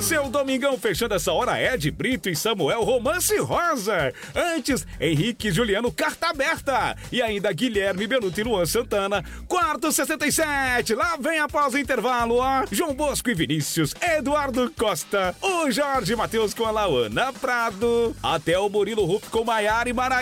seu domingão fechando essa hora, Ed Brito e Samuel Romance Rosa. Antes, Henrique e Juliano Carta Aberta. E ainda Guilherme Benuto e Luan Santana. Quarto 67. Lá vem após o intervalo, ó. João Bosco e Vinícius. Eduardo Costa. O Jorge Matheus com a Lauana Prado. Até o Murilo Ruff com Maiara e Maraí.